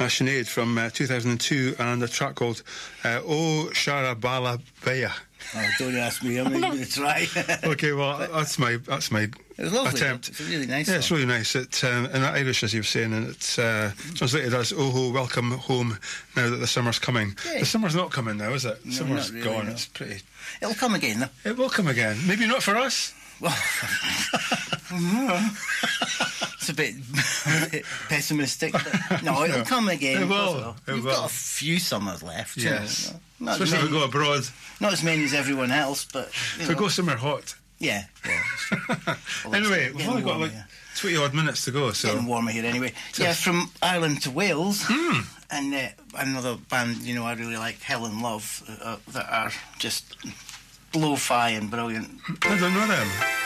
Sinead from 2002, and a track called O Shara Bala Baya. Oh, don't ask me. I'm going to try. Okay, well, that's my It was lovely. attempt. It's a really nice Yeah, song. it's really nice. It in Irish, as you were saying, and it's translated as "Oh ho, welcome home." Now that the summer's coming, Yeah. The summer's not coming now, is it? No, Summer's not really, gone. no. It's pretty. It'll come again, though. It will come again. Maybe not for us. Well, it's a bit pessimistic. But no, it'll come again. It will. Of course It We've will. got a few summers left. you Yes, know. Not as especially if we many- go abroad. Not as many as everyone else, but If we go somewhere hot. yeah. Well, Anyway, it's we've only got warmer, like yeah. 20 odd minutes to go. So Getting warmer here anyway. Yeah, from Ireland to Wales, and another band I really like, Helen Love, that are just lo-fi and brilliant. I don't know them.